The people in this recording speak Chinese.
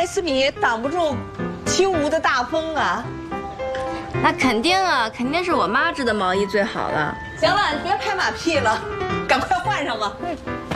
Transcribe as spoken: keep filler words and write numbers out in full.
斯米也挡不住轻吴的大风啊。 那肯定啊，肯定是我妈织的毛衣最好了。 行了，你别拍马屁了，赶快换上吧。嗯。